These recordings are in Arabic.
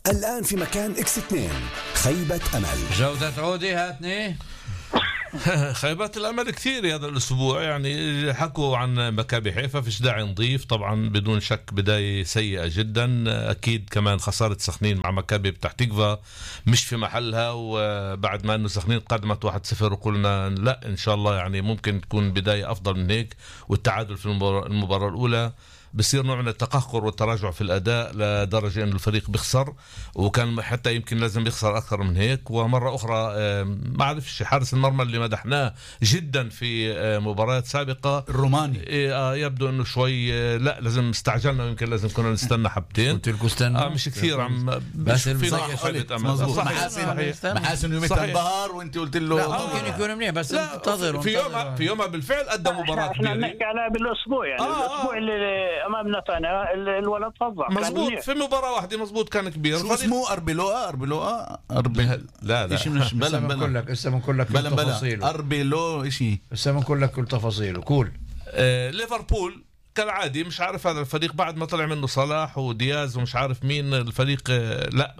الآن في مكان إكس 2 خيبة أمل. جودة عودي هاتني. خيبات الأمل كثير هذا الأسبوع، يعني حكوا عن مكابي حيفا، فيش داعي نضيف، طبعا بدون شك بداية سيئة جدا. أكيد كمان خسارة سخنين مع مكابي بتح تكفى مش في محلها، وبعد ما أنه سخنين قدمت 1-0 وقلنا لا إن شاء الله يعني ممكن تكون بداية أفضل من هيك، والتعادل في المباراة الأولى بصير نوع من التقهقر والتراجع في الأداء لدرجة أن الفريق بيخسر، وكان حتى يمكن لازم يخسر أكثر من هيك. ومرة أخرى ما عرفش حارس المرمى اللي مدحناه جدا في مباريات سابقة الروماني يبدو أنه شوي لا لازم استعجلنا، ويمكن لازم كنا نستنى حبتين. قلت لكم استنى مش كثير عم بس محاسن يوم البهار وانت قلت له ممكن يكون منيح بس انتظر في يومها بالفعل قدم مباراة كبيرة. احنا بنحكي على بالاسبوع يعني الاسبوع اللي امام نتنيا الولد فظع مزبوط في مباراة واحدة مزبوط كان كبير. شو اسمه أربيلوآ لا بلا بنقول لك كل تفاصيله. أربيلو إشي بنقول لك كل تفاصيله. كول ليفربول كالعادي مش عارف هذا الفريق بعد ما طلع منه صلاح ودياز ومش عارف مين الفريق، لا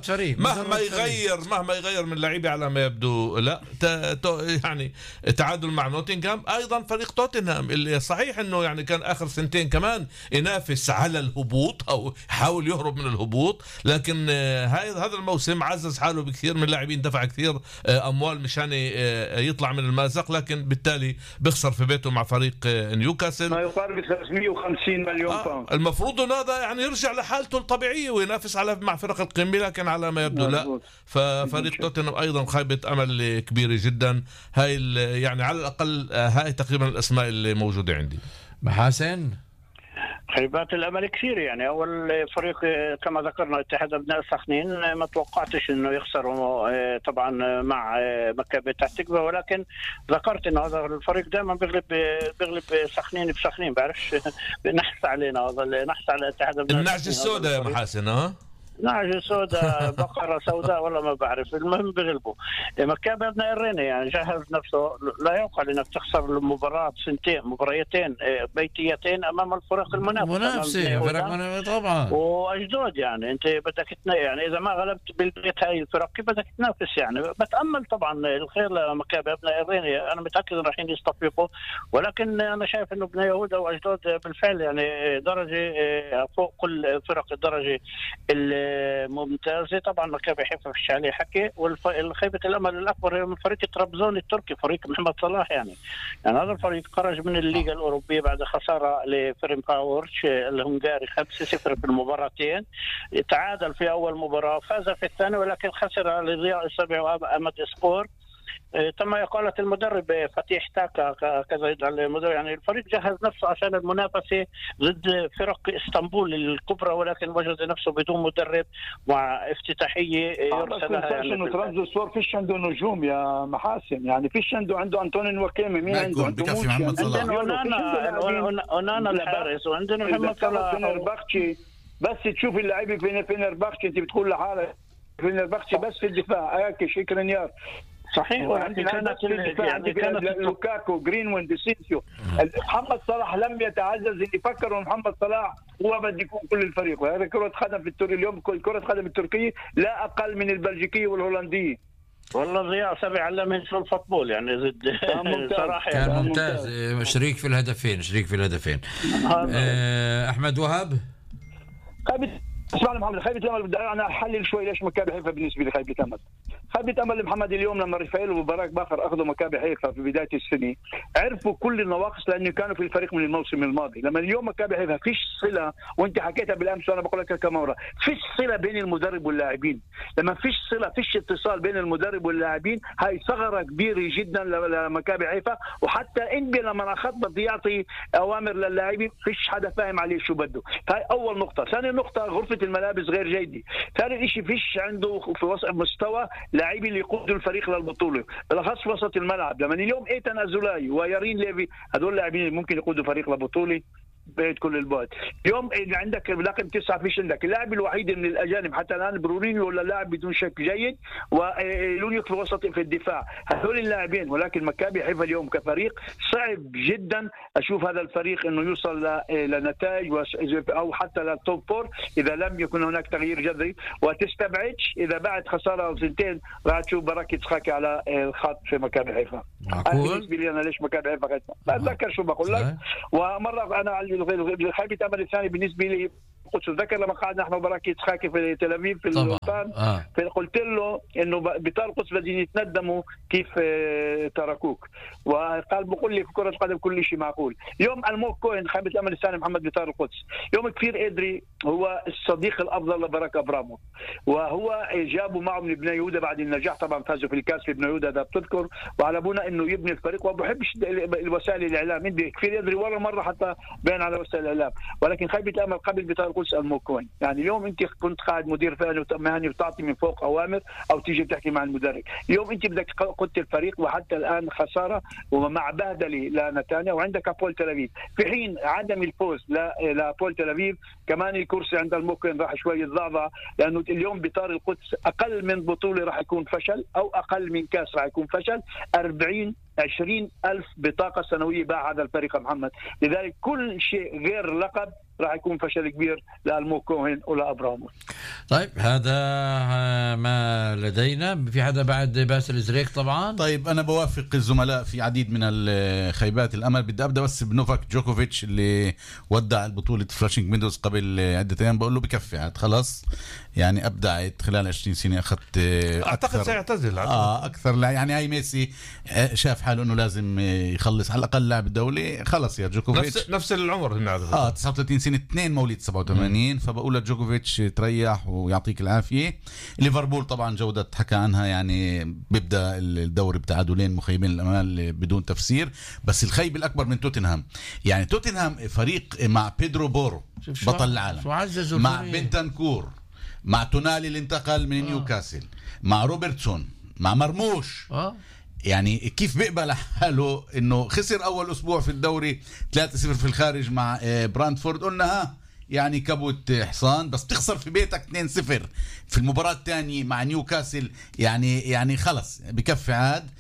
مهما يغير من لعيبه على ما يبدو لا يعني تعادل مع نوتنغهام. ايضا فريق توتنهام اللي صحيح انه يعني كان اخر سنتين كمان ينافس على الهبوط او حاول يهرب من الهبوط، لكن هذا الموسم عزز حاله بكثير من لاعبين، دفع كثير اموال مشان يطلع من المازق، لكن بالتالي بيخسر في بيته مع فريق نيوكاسل ما يقارب 350 مليون باوند. المفروض انه هذا يعني يرجع لحالته الطبيعيه وينافس مع فرق القمه، لكن على ما يبدو لا. ففريق توتنهام ايضا خيبه امل كبيره جدا. هاي يعني على الاقل هاي تقريبا الاسماء اللي موجوده عندي. محاسن خيبات الامل كثير يعني. اول فريق كما ذكرنا اتحاد ابناء سخنين، ما توقعتش انه يخسروا طبعا مع مكابي تكفى، ولكن ذكرت انه هذا الفريق دائما بيغلب سخنين بسخنين، بعرفش نحس علينا هذا نحس على اتحاد ابناء النعج السوداء يا محاسن. نعج سوداء بقرة سوداء ولا ما بعرف، المهم بغلبوا مكابي ابناء الرينة يعني جهز نفسه. لا يعقل انك تخسر المباراة مباريتين بيتيتين امام الفرق المنافسة فرق طبعا واجدود يعني. انت بدك يعني اذا ما غلبت بالبيت هاي الفرق كيف بدك تنافس يعني. بتأمل طبعا الخير لمكابي ابناء الرينة، انا متأكد رايحين يستفيقوا، ولكن انا شايف انه بني يهودا واجدود بالفعل يعني درجة فوق كل فرق الدرجة ممتازة. طبعا مكابي حيفا فيش عليه حكي، والخيبة الأمل الأكبر من فريق طرابزون التركي، فريق محمد صلاح يعني هذا الفريق خرج من الليغا الأوروبية بعد خسارة لفرنكفورت الهنغاري 5-0 في المباراتين، تعادل في أول مباراة، فاز في الثاني ولكن خسر لضياء السبع وأمد سبور. تم إقالة المدرب فتيح تاكا كذا المدرب يعني. الفريق جهز نفسه عشان المنافسة ضد فرق اسطنبول الكبرى، ولكن وجد نفسه بدون مدرب وافتتاحية يرسلها يعني. ترابزونسبور فيش عنده نجوم يا محاسن يعني، فيش عنده أنطونين وكيمي، مين عنده بكفي محمد صلاح، عندنا أونانا الحارس وعندنا محمد صلاح فينرباختشي. بس تشوف اللعيبة فينرباختشي انت بتقول لحالك فينرباختشي بس في الدفاع اياكي شكرنيار صحيح. وعندي كانت لوكاكو جرينوين ديسينسيو. محمد صلاح لم يتعزز اللي فكروا محمد صلاح هو بده يكون كل الفريق، وهذا كرة قدم في التركي اليوم، كرة قدم التركية لا أقل من البلجيكية والهولندية. والله ضياء سبع علمه شو الفوتبول يعني ضد صراحة كان ممتاز. شريك في الهدفين أحمد وهاب. اسمعني محمد، خيبة الأمل بدي أنا أحلل شوي ليش مكابي حيفا بالنسبة لخيبة الأمل. خيبة أمل محمد اليوم لما رفائيل وبراك باخر أخذوا مكابي حيفا في بداية السنة عرفوا كل النواقص لأنه كانوا في الفريق من الموسم الماضي. لما اليوم مكابي حيفا فيش صلة، وأنت حكيتها بالأمس وأنا بقول لك كم مرة، فيش صلة بين المدرب واللاعبين. لما فيش صلة فيش اتصال بين المدرب واللاعبين، هاي ثغرة كبيرة جدا لمكابي حيفا. وحتى إنبي لما أخذ بده يعطي أوامر للاعبين فيش حدا فاهم عليه شو بده. هاي أول نقطة. ثاني نقطة غرفة الملابس غير جيدة. ثالث شيء فيش عنده في وسط مستوى لاعبين اللي يقودوا الفريق للبطولة، بالاخص وسط الملعب. لما اليوم ايتان ازولاي ويارين ليفي هذول لاعبين اللي ممكن يقودوا فريق للبطولة بعيد كل البعد. اليوم إذا عندك رقم 9 فيش عندك اللاعب الوحيد من الأجانب حتى الآن برونينيو ولا لاعب بدون شك جيد، ولونيك في الوسط في الدفاع، هذول اللاعبين. ولكن مكابي حيفا اليوم كفريق صعب جدا أشوف هذا الفريق إنه يوصل لنتائج أو حتى للتوب فور إذا لم يكن هناك تغيير جذري. وتستبعدش إذا بعد خسارة أو سنتين راح تشوف براك يتخاكي على الخط في مكابي حيفا. بالنسبة لي أنا ليش مكابي حيفا أتذكر شو بقول لك. ومرة أنا خيبة أمل الثاني بالنسبة لي قلت ذكر لما قعدنا احنا وبراك يتخاكي في تل ابيب في الوطن قلت له انه بتار القدس بدهم يتندموا كيف تركوك، وقال بقول لي في كرة القدم كل شيء معقول. اليوم الموك كوين خيبة الامل الثاني محمد بتار القدس يوم كثير ادري هو الصديق الافضل لبراك ابرامو، وهو جابوا معه من ابن يهودا بعد النجاح طبعا فازوا في الكاس في ابن يهودا ده بتذكر، وعلى ابونا انه يبني الفريق. وما بحبش الوسائل الاعلام كثير ادري ولا مره حتى بين على وسائل الاعلام، ولكن خيبة الامل قبل بتار القدس الموكوين. يعني اليوم انت كنت قاعد مدير فني ومهني وتعطي من فوق اوامر او تيجي بتحكي مع المدرب، اليوم انت بدك قدت الفريق وحتى الان خساره ومع بهدله لنتانيا وعندك ابول تل ابيب، في حين عدم الفوز لابول تل ابيب كمان الكرسي عند الموكوين راح شوي يتضعضع، لانه اليوم بطار القدس اقل من بطوله راح يكون فشل او اقل من كاس راح يكون فشل. 20,000 بطاقه سنويه باع هذا الفريق محمد، لذلك كل شيء غير لقب راح يكون فشل كبير للموكوهن ولا أبرامو. طيب هذا ما لدينا. في حدا بعد باسل زريك طبعا؟ طيب أنا بوافق الزملاء في عديد من الخيبات الأمل. بدي أبدأ بس بنوفاك جوكوفيتش اللي ودع البطولة فلاشينج ميدوز قبل عدة أيام، بقول له بكفي عاد خلاص، يعني أبدعت خلال 20 سنة، أخذت أعتقد سيعتزل أكثر. يعني هاي ميسي شاف حاله إنه لازم يخلص على الأقل لاعب الدولي. خلص يا جوكوفيتش نفس العمر 39 سنة، 2 مواليد 87. فبقول لجوكوفيتش تريح ويعطيك العافية. ليفربول طبعا جودة حكى عنها، يعني بيبدأ الدوري بتعادلين مخيبين الأمال بدون تفسير. بس الخيب الأكبر من توتنهام، يعني توتنهام فريق مع بيدرو بورو بطل العالم، مع بنتنكور، مع تونالي اللي انتقل من نيوكاسل، مع روبرتسون، مع مرموش. يعني كيف بيقبل حاله انه خسر اول اسبوع في الدوري 3-0 في الخارج مع براندفورد. قلنا يعني كبوت حصان، بس تخسر في بيتك 2-0 في المباراة الثانية مع نيوكاسل. يعني خلص بكفي عاد.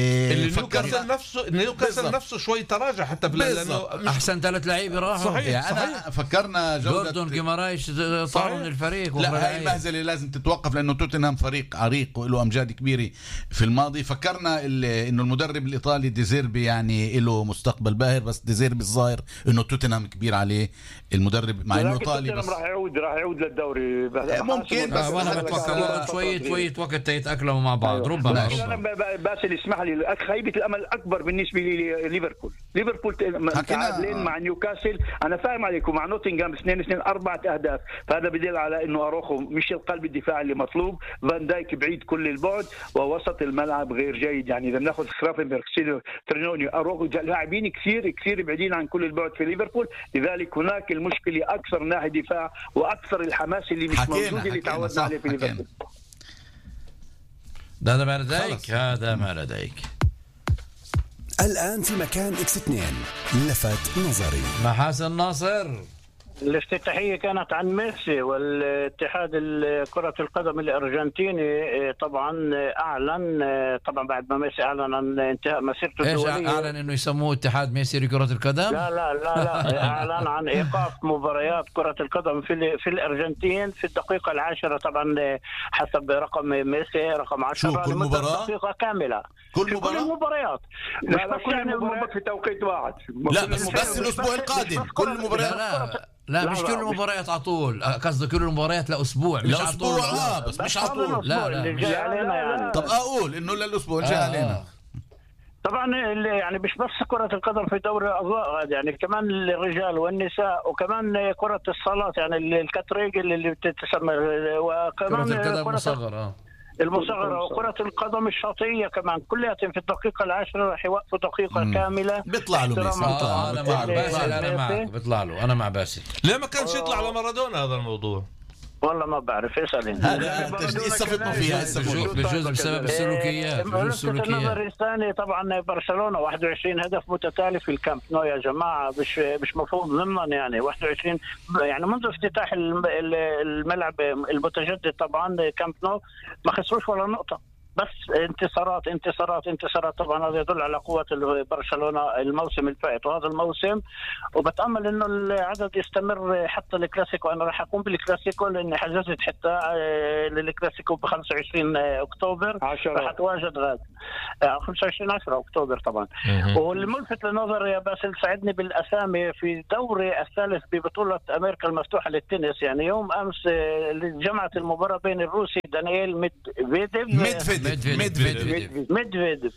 نيوكاسل نفسه شوي تراجع حتى لانه احسن 3 لعيبه راحوا. صحيح. يعني انا فكرنا جوردون جيمارايش طاروا من الفريق. لا هاي المهزله لازم تتوقف لانه توتنهام فريق عريق وله امجاد كبيره في الماضي. فكرنا انه المدرب الايطالي ديزيربي يعني له مستقبل باهر، بس ديزيربي الظاهر انه توتنهام كبير عليه المدرب مع انه ايطالي، بس راح يعود للدوري ممكن. بس وانا بتوقع شويه وقت يتاكلموا مع بعض. ربما باسل اسمح لي، خيبة الأمل أكبر بالنسبة لي ليفربول تعادلين مع نيوكاسل. أنا فاهم عليكم مع نوتنغهام 2-2 4 أهداف، فهذا بدل على إنه أروخو مش القلب الدفاعي اللي مطلوب، فان دايك بعيد كل البعد، ووسط الملعب غير جيد. يعني إذا بناخذ خرافنبرغ ترينوني أروخو لاعبين كثير بعيدين عن كل البعد في ليفربول، لذلك هناك المشكلة أكثر ناحية دفاع وأكثر الحماس اللي مش موجود اللي تعودنا عليه في ليفربول. هذا ما لديك. الآن في مكان إكس 2 لفت نظري مع حسن ناصر. الافتتاحية كانت عن ميسي، والاتحاد كرة القدم الأرجنتيني طبعا أعلن طبعا بعد ما ميسي أعلن عن انتهاء مسيرته الدولية. ايش أعلن إنه يسموه اتحاد ميسي لكرة القدم؟ لا أعلن عن إيقاف مباريات كرة القدم في الأرجنتين في الدقيقة 10 طبعا حسب رقم ميسي رقم 10 كل مباراة دقيقة كاملة. كل المباريات لا كل المباريات في توقيت واحد. لا بس الأسبوع القادم كل المباريات. لا مش كل المباريات على طول، قصدي كل المباريات لأسبوع مش على طول. بس مش على طول. لا. طب أقول إنه للأسبوع الجاي علينا. طبعا يعني مش بس كرة القدم في دوري الأضواء، يعني كمان الرجال والنساء، وكمان كرة الصالات يعني الكاتريجل اللي بتتسمى، وكمان كرة القدم المصغرة وكرة القدم الشاطئية كمان كلها في الدقيقة 10 راح يوقفوا دقيقة كاملة. بيطلع له ميسي. أنا مع باسل. أنا مع باسل. ليه ما كانش يطلع على مارادونا هذا الموضوع؟ والله ما بعرف، اسألين. هذا استفدنا فيها بجوز بسبب السلوكيات. لفت النظر الثاني طبعا برشلونة 21 هدف متتالي في الكامب نو يا جماعة، مش مفروض ضمن يعني 21 يعني منذ افتتاح الملعب المتجدد طبعا كامب نو ما خسروش ولا نقطة، بس انتصارات انتصارات انتصارات. طبعا هذا يدل على قوة برشلونة الموسم الفائت وهذا الموسم، وبتأمل انه العدد يستمر حتى الكلاسيكو. انا راح اقوم بالكلاسيكو لاني حجزت حتى للكلاسيكو ب 25 اكتوبر، راح اتواجد غاد 25 10 اكتوبر طبعا. والملفت للنظر يا باسل ساعدني بالاسامي في دوري الثالث ببطولة امريكا المفتوحة للتنس. يعني يوم امس جمعت المباراة بين الروسي دانييل ميدفيديف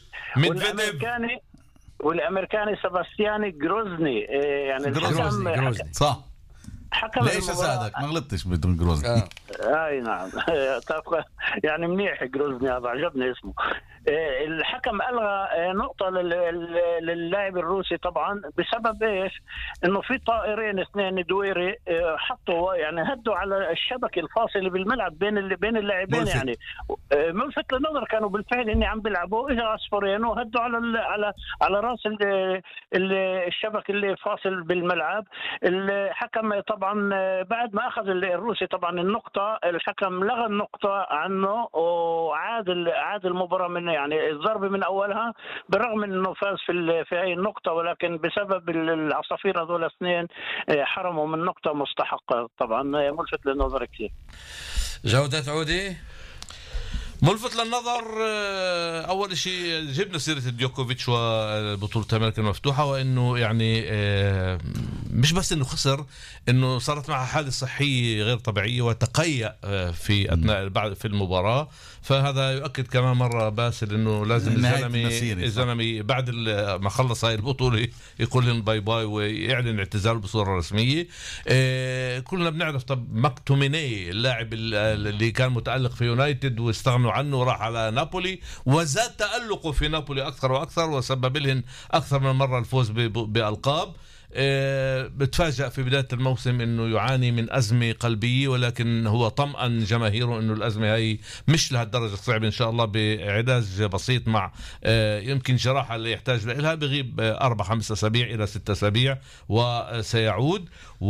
والامريكاني سباستياني جروزني. يعني جروزني صح. حكم ليش اساعدك ما غلطتش بدون جروزني. اي نعم يعني منيح جروزني، هذا عجبني اسمه. الحكم ألغى نقطة للاعب الروسي طبعا بسبب ايش؟ انه في طائرين اثنين دويري حطوا يعني هدوا على الشبكة الفاصلة بالملعب بين اللاعبين ملفت. يعني ملفت للنظر كانوا بالفعل اني عم بيلعبوا، اجى عصفورين وهدوا على راس الشبكة اللي فاصل بالملعب. الحكم طبعا بعد ما اخذ الروسي طبعا النقطة، الحكم لغى النقطة عنه وعاد المباراة من يعني الضربة من أولها، بالرغم من أنه فاز في هاي النقطة، ولكن بسبب العصافير هذول الاثنين حرموا من نقطة مستحقة. طبعا ملفت للنظر كثير. جودة عودي ملفت للنظر. اول شيء جبنا سيره ديوكوفيتش وبطوله امريكا المفتوحه، وانه يعني مش بس انه خسر، انه صارت معه حاله صحيه غير طبيعيه وتقيأ في اثناء في المباراه. فهذا يؤكد كمان مره باسل انه لازم الزلمه بعد ما خلص هاي البطوله يقول لهم باي باي ويعلن اعتزاله بصوره رسميه. كلنا بنعرف طب ماكتوميني اللاعب اللي كان متألق في يونايتد واستغنوا عنه وراح على نابولي، وزاد تألقه في نابولي أكثر وأكثر وسبب لهم أكثر من مرة الفوز بألقاب. بتفاجأ في بداية الموسم انه يعاني من أزمة قلبية، ولكن هو طمأن جماهيره انه الأزمة هي مش لهالدرجة صعبة، ان شاء الله بعلاج بسيط مع يمكن جراحة اللي يحتاج لها، بغيب 4-5 أسابيع إلى 6 أسابيع وسيعود.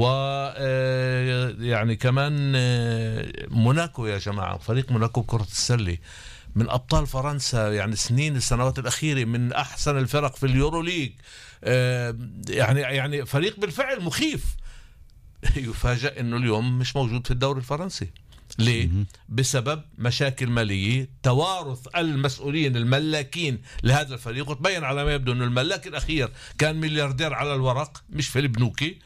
ويعني كمان موناكو يا جماعة، فريق موناكو كرة السلة من أبطال فرنسا، يعني السنوات الأخيرة من أحسن الفرق في اليورو ليج، يعني فريق بالفعل مخيف. يفاجأ انه اليوم مش موجود في الدوري الفرنسي. ليه؟ بسبب مشاكل مالية، توارث المسؤولين الملاكين لهذا الفريق، وتبين على ما يبدو انه الملاك الاخير كان ملياردير على الورق مش في البنوكي.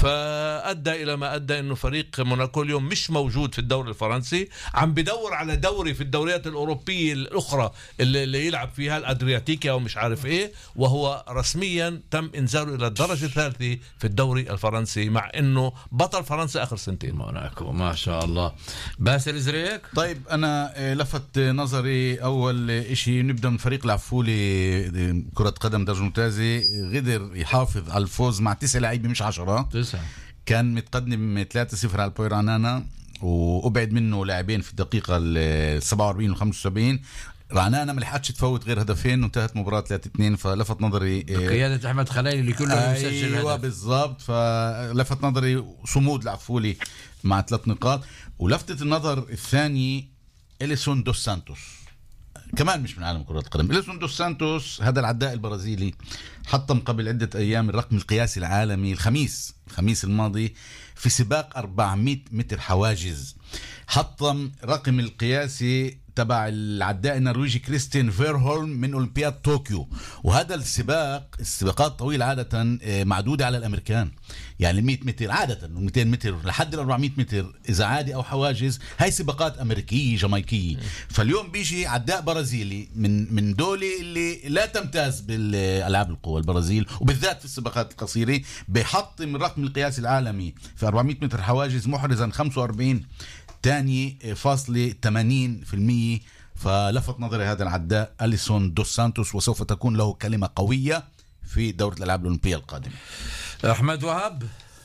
فأدى الى ما ادى انه فريق موناكو اليوم مش موجود في الدوري الفرنسي، عم بدور على دوري في الدوريات الاوروبية الاخرى اللي يلعب فيها الادرياتيكا ومش عارف ايه، وهو رسميا تم انزاله الى الدرجة الثالثة في الدوري الفرنسي، مع انه بطل فرنسا اخر سنتين. موناكو ما شاء الله. باسل زريك. طيب أنا لفت نظري أول إشي نبدأ من فريق العفولي كرة قدم درجة ممتازة، قدر يحافظ على الفوز مع 9 لاعبين مش 10. كان متقدم 3-0 على البويرانانا وأبعد منه لاعبين في الدقيقة 47 و75. رعنانا ما لحقتش تفوت غير هدفين وانتهت مباراة 3-2. فلفت نظري قيادة أحمد خليل اللي كله مسجل أيوة بالضبط. فلفت نظري صمود العفولي مع 3 نقاط. ولفتت النظر الثاني إليسون دوس سانتوس، كمان مش من عالم كرة القدم. إليسون دوس سانتوس هذا العداء البرازيلي حطم قبل عدة أيام الرقم القياسي العالمي الخميس الماضي في سباق 400 متر حواجز. حطم رقم القياسي تبع العداء النرويجي كريستين فيرهولم من أولمبياد طوكيو. وهذا السباقات طويلة عادة معدودة على الأمريكان، يعني 100 متر عادة، 200 متر لحد 400 متر إذا عادي أو حواجز، هاي سباقات أمريكية جامايكية. فاليوم بيجي عداء برازيلي من دولة اللي لا تمتاز بالألعاب القوى، البرازيل، وبالذات في السباقات القصيرة، بيحطم الرقم القياسي العالمي في 400 متر حواجز محرزا 45 تاني فاصلة 80%. فلفت نظري هذا العداء إليسون دوس سانتوس، وسوف تكون له كلمة قوية في دورة الألعاب الأولمبية القادمة. أحمد وهاب.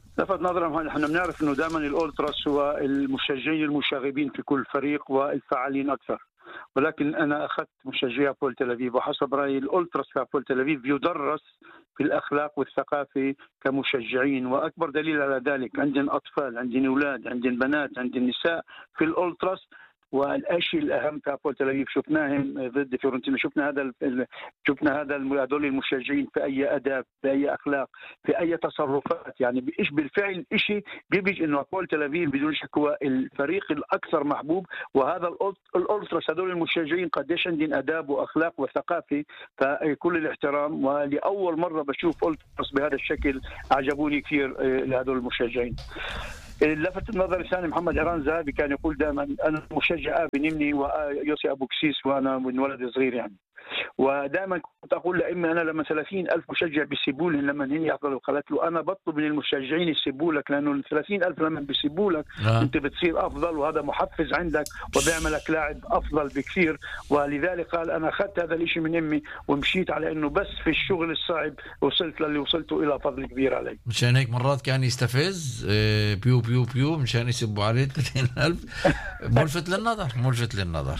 لفت نظرا، نحن بنعرف انه دائما الاولتراس هو المشجعين المشاغبين في كل فريق والفعالين اكثر، ولكن انا اخذت مشجعي هابول تل ابيب، وحسب رايي الاولتراس في هابول تل ابيب يدرس في الاخلاق والثقافه كمشجعين، واكبر دليل على ذلك عندنا اطفال، عندنا اولاد، عندنا بنات، عندنا نساء في الاولتراس. والشيء الاهم في هابول تل ابيب شفناهم ضد فيورنتينا، شفنا هذول المشجعين في اي اداب، في اي اخلاق، في اي تصرفات، يعني بالفعل شيء بيبرج انه هابول تل ابيب بدون شك هو الفريق الاكثر محبوب. وهذا الاولتراس هذول المشجعين قديش عندهم اداب واخلاق وثقافه، فكل الاحترام. ولاول مره بشوف اولتراس بهذا الشكل، اعجبوني كثير لهذول المشجعين. لفت النظر الثاني محمد عران ذهبي كان يقول دائما انا مشجع ابي نمني ويوسي ابو كسيس وانا من ولد صغير يعني، ودائما كنت اقول لامي انا لما 30,000 مشجع بيسيبوا لي لما هن يحضروا، قالت له انا بطلب من المشجعين يسيبوا لك، لانه ال 30,000 لما بيسيبوا لك انت بتصير افضل، وهذا محفز عندك وبيعملك لاعب افضل بكثير. ولذلك قال انا اخذت هذا الشيء من امي ومشيت على انه بس في الشغل الصعب وصلت للي وصلته الى فضل كبير علي. مشان هيك مرات كان يستفز بيو بيو بيو مشان يسبوا عليه 30,000. ملفت للنظر.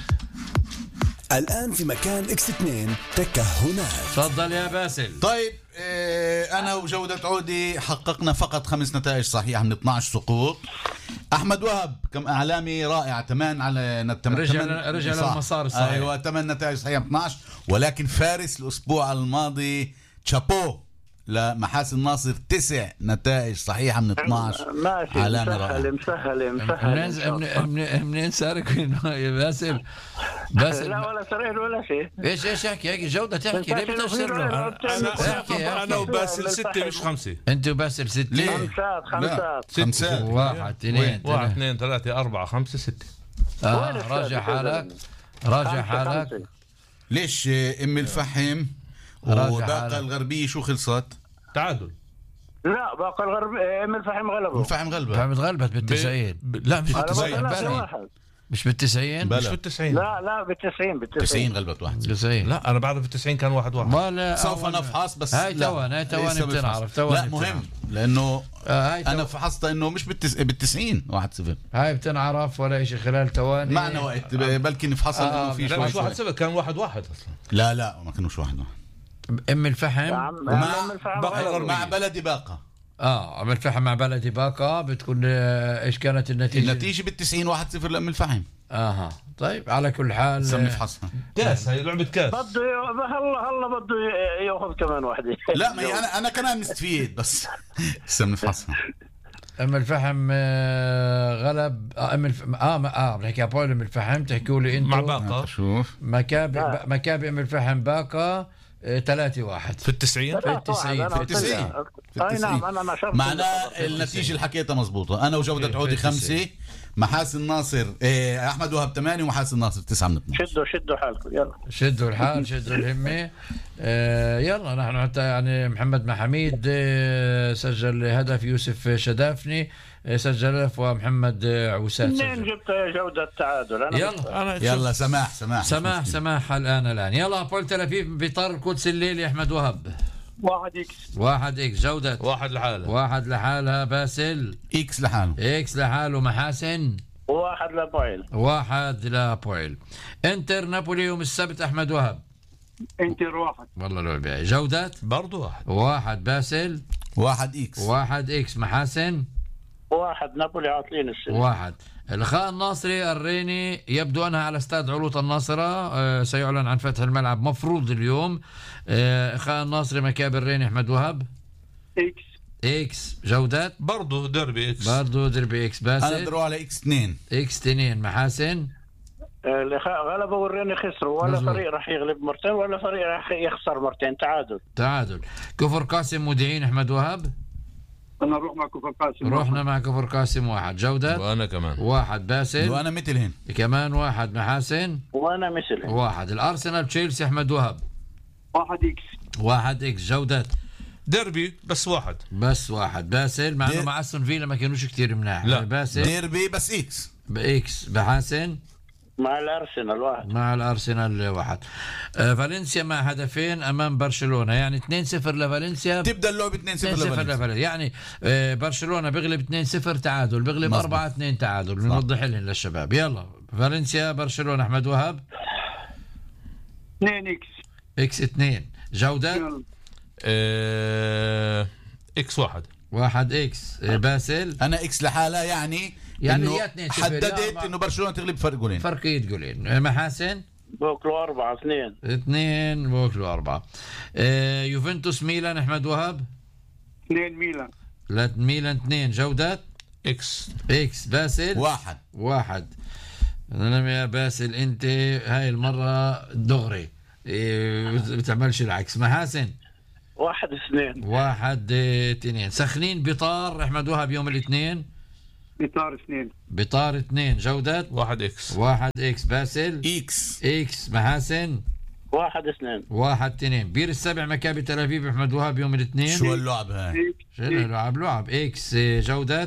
الآن في مكان إكس 2 تكهنات. تفضل يا باسل. طيب أنا وجودة عودي حققنا فقط 5 نتائج صحيحة من 12 سقوط. أحمد وهب كم إعلامي رائع، 8 على رجع للمسار الصحيح. أيوة 8 نتائج صحيحة 12. ولكن فارس الأسبوع الماضي تشابو لمحاسن ناصر 9 نتائج صحيحة من 12. ماشي، مسهل. منين سارك يا باسل؟ لا ولا سرير ولا شيء. ايش احكي هيك جودة تحكي ليه بتشتر له؟ انا وباسل 6 مش 5. انت وباسل 6. 5. 1 2 3 4 5 6. راجع حالك. ليش ام الفحم وباقة الغربية شو خلصت؟ تعادل. لا باقة الغربية ام الفحم غلبت بال90. لا مش بال90. مش بال90. لا بال90 غلبت 1. لا انا بعرف ال90 كان 1-1. سوف نفحص بس هاي تواني بتنعرف. لا مهم لانه انا فحصت انه مش بال90 1-0. هاي بتنعرف ولا شيء خلال تواني معنا وقت بلكي نفحص انه في شوي 1-0 كان 1-1 اصلا. لا ما كانوش 1-1. ام الفحم مع بلدي باقة. ام الفحم مع بلدي باقة بتكون ايش كانت النتيجة بال90 1-0 لام الفحم. طيب على كل حال نفحصها. كاس، هي لعبة كاس. بده هلا بده ياخذ كمان واحدة. لا ما انا كمان مستفيد بس نفحصها. ام الفحم غلب بنحكي ابول ام الفحم. تحكوا لي انتم مع باقة. شوف مكابي ام الفحم باقة 3-1 في ال90. اي نعم انا نشرت معناه النتيجة اللي حكيتها مزبوطة. انا وجودة عودي 5، محاسن ناصر احمد وهب 8 ومحاسن ناصر 9 من 12. شدوا حالكم يلا. شدوا الحال شدوا الهمة. يلا نحن حتى يعني محمد محميد سجل هدف، يوسف شدافني سجل هدف، ومحمد عوسات منين جبت جودة التعادل؟ يلا سماح الآن يلا هابول تل أبيب بطار القدس الليلي. أحمد وهب 1 إكس جودة 1 لحالها. باسل إكس لحاله. محاسن 1 لبويل. انتر نابولي يوم السبت. أحمد وهب انتر 1 والله لعبة. جودة برضو 1 باسل 1 إكس محاسن 1 نابولي عاطلين السنة 1. الخاء الناصري الريني يبدو أنها على استاد علوط الناصرة. سيعلن عن فتح الملعب مفروض اليوم. خاء الناصري مكابي الريني. أحمد وهب إكس جودات برضو دربي إكس. باسل أنا دروا على X2 محاسن. غلبوا والريني خسروا، ولا فريق راح يغلب مرتين ولا فريق راح يخسر مرتين. تعادل. كفر قاسم مودعين. أحمد وهب أنا أروح مع كفر قاسم. رحنا مع كفر قاسم 1 جودة. وأنا كمان 1 باسل. وأنا مثلهن كمان 1 محاسن. وأنا مثلهن 1. الأرسنال تشيلسي. أحمد وهب 1 إكس جودة ديربي بس 1 باسل. مع انه مع استون فيلا ما كانوش كتير مناح. لا باسل ديربي بس إكس بحاسن مع الأرسنال 1. مع الأرسنال 1. فالنسيا مع هدفين أمام برشلونة، يعني 2-0 لفالنسيا. تبدأ اللعبة 2-0 لفالنسيا، يعني برشلونة بيغلب 2-0 تعادل، بيغلب 4-2 تعادل. بنوضح لهم للشباب. يلا فالنسيا برشلونة. أحمد وهاب 2 إكس 2. جودة إكس 1. 1 إكس. باسل أنا إكس لحالها، يعني إنه حددت إنه برشلونة تغلب فرق جولين. فرقية جولين. محاسن بوكلو 4-2. 2 بوكلو 4. يوفنتوس ميلان. أحمد وهاب 2 ميلان. لا ميلان 2. جودة إكس. باسل 1. أنا يا باسل أنت هاي المرة دغري بتعملش العكس. محاسن 1-2. 1-2. سخنين بطار. أحمد وهاب يوم الاثنين بطار 2. جودة 1 إكس. 1 إكس. باسل إكس. محاسن 1-2. 1-2. بير السبع مكابي تل أبيب. أحمد وهاب يوم الاثنين. شو اللعب هاي؟ لعب إكس. جودة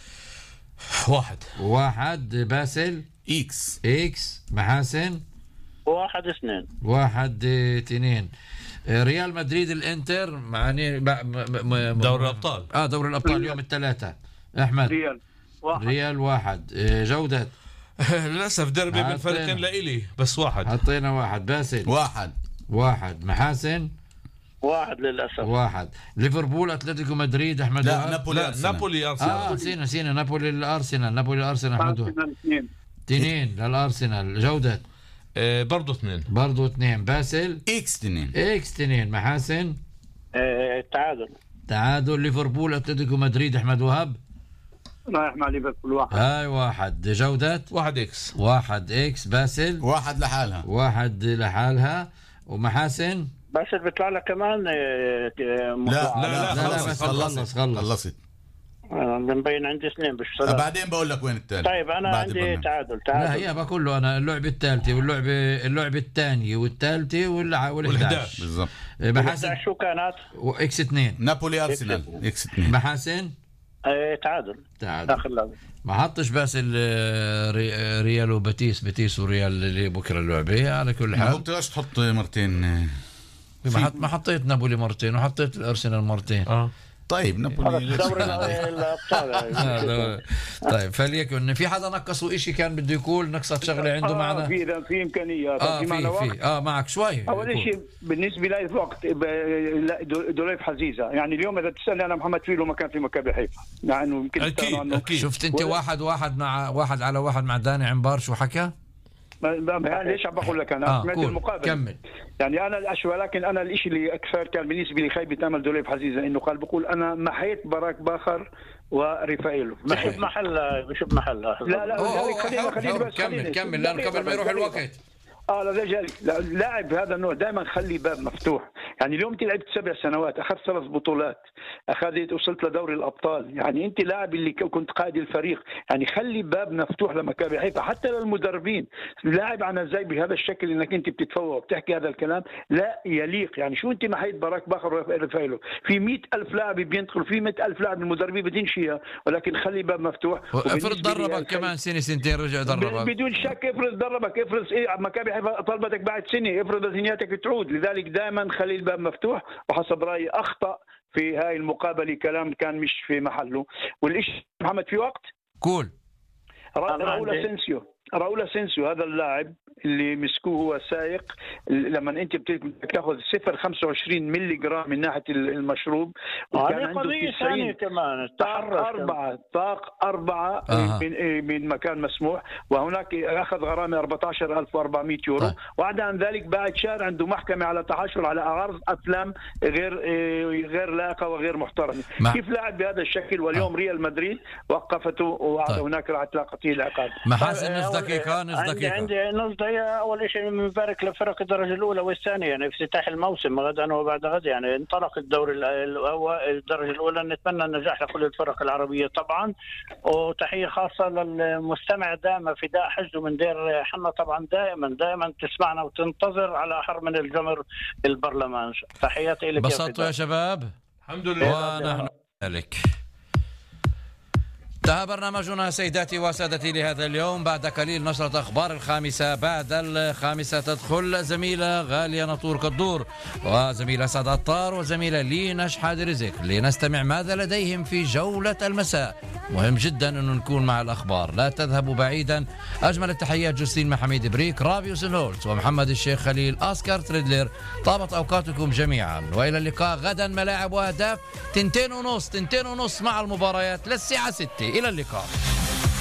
1. باسل إكس. محاسن 1-2. 1-2. ريال مدريد الانتر معني دوري الأبطال. دوري الأبطال يوم الثلاثاء. أحمد ريال 1. جودة للأسف دربي بين فريقين لإلي بس 1. حطينا 1. باسل 1. محاسن 1 للأسف. 1. ليفربول أتلتيكو مدريد. أحمد لا نابولي أرسنال. نسينا نابولي الأرسنال. أحمد 2 للأرسنال. جودة برضو 2. باسل إكس 2. محاسن تعادل. ليفربول أتلتيكو مدريد. أحمد وهاب رايح مع ليفربول 1. هاي 1. جودة 1 إكس. 1 إكس. باسل 1 لحالها. 1 لحالها. ومحاسن باسل بيطلع لك كمان. لا بس خلصت. مبين عندي 2 بالصلاة. بعدين بقول لك وين الثالث. طيب أنا عندي تعادل. لا هي بقول له أنا اللعبة الثالثة واللعبة الثانية والثالثة وال11 بالضبط. محاسن شو كانت؟ إكس 2. نابولي أرسنال إكس 2. محاسن تعادل. آخر لعبة. ما حطش باسل ريال وبتيس وريال اللي بكرة اللعبة. على كل حال ما بتقدرش تحط مرتين. ما حطيت نابولي مرتين وحطيت الأرسنال مرتين. طيب نابولي دوري الأبطال. طيب فليكن في حدا نقصوا إشي كان بده يقول نقصت شغلة عنده معنا. في إمكانيات. في معك شوي. أول شيء بالنسبة لي الوقت دوليف حزيزة. يعني اليوم إذا تسألني أنا محمد فيلو ما كان في مكابي حيفا، مع إنه يمكن أكيد. شفت أنت 1-1 مع 1-1 مع داني عمبار شو حكى؟ ليش عم بقول لك انا سمعت المقابله. كمل. يعني انا ولكن انا الشيء اللي اكثر كان بالنسبه لي خيبه امل دوليف حزيزه انه قال بقول انا محيت براك باخر ورفائيلو. بشوف محل لا كمل لأن قبل ما يروح الوقت. لذلك لاعب هذا النوع دائما خلي باب مفتوح. يعني اليوم انت لعبت 7 سنوات، اخذت 3 بطولات، وصلت لدوري الابطال. يعني انت لاعب اللي كنت قائد الفريق، يعني خلي باب مفتوح لمكابي حيفا حتى للمدربين. لاعب عن ازاي بهذا الشكل انك انت بتتفوق وبتحكي هذا الكلام لا يليق. يعني شو انت محيط براك باخر ورفائيلو في 100,000 لاعب بينتقل، في 100,000 لاعب المدربين بدينشيها، ولكن خلي باب مفتوح. افرض دربك كمان سنتين رجع دربك بدون شك. افرض دربك، افرض مكابي طلبتك بعد سنة، افرض ذهنياتك تعود. لذلك دائما خلي الباب مفتوح. وحسب رأيي أخطأ في هاي المقابلة، كلام كان مش في محله. والإشي محمد في وقت قول راؤول أسينسيو هذا اللاعب اللي مسكوه هو سائق. لما انت بدك تاخذ 0.25 ملي جرام من ناحيه المشروب، وكان عنده 90 كمان طاق 4 من مكان مسموح، وهناك اخذ غرامه 14,400 يورو. وعدا عن ذلك بعد شهر عنده محكمه على تحاشر على عرض افلام غير لائقه وغير محترمه. كيف لاعب بهذا الشكل؟ واليوم ريال مدريد وقفته وعد هناك راح تلاقيه العقاب. محاسن نص دقيقه. عندي نص دقيقه. اول شيء بنبارك لفرق الدرجه الاولى والثانيه، يعني افتتاح الموسم غدا وبعد غد، يعني انطلق الدوري الدرجه الاولى. نتمنى النجاح لكل الفرق العربيه طبعا، وتحيه خاصه للمستمع دائما فداء حجه من دير حنا. طبعا دائما تسمعنا وتنتظر على احر من الجمر البرلمان. تحياتي لك. بسطتوا يا شباب. الحمد لله. ونحن ذلك. انتهى برنامجنا سيداتي وسادتي لهذا اليوم. بعد قليل نشرة أخبار الخامسة. بعد الخامسة تدخل زميلة غالية نطور كالدور وزميلة سعد طار وزميلة لينا شحاد رزق لنستمع ماذا لديهم في جولة المساء. مهم جدا أن نكون مع الأخبار. لا تذهبوا بعيدا. أجمل التحيات جوستين محميد بريك، رابيو سنولت ومحمد الشيخ خليل، أسكار تريدلر. طابت أوقاتكم جميعا وإلى اللقاء غدا. ملاعب وأهداف 2:30 مع المباريات للساعة 6. إلى اللقاء.